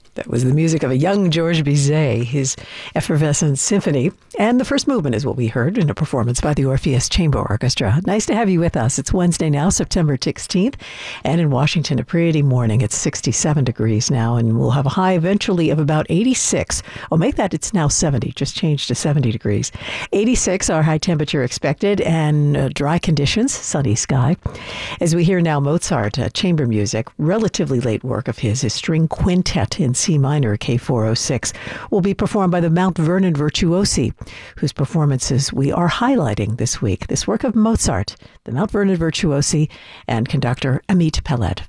That was the music of a young Georges Bizet, his Effervescent Symphony. And the first movement is what we heard in a performance by the Orpheus Chamber Orchestra. Nice to have you with us. It's Wednesday now, September 16th. And in Washington, a pretty morning. It's 67 degrees now, and we'll have a high eventually of about 86. Oh, make that, it's now 70. Just changed to 70 degrees. 86, our high temperature expected, and dry conditions, sunny sky. As we hear now Mozart, chamber music, relatively late work of his string quintet in C minor, K406, will be performed by the Mount Vernon Virtuosi, whose performances we are highlighting this week. This work of Mozart, the Mount Vernon Virtuosi, and conductor Amit Peled.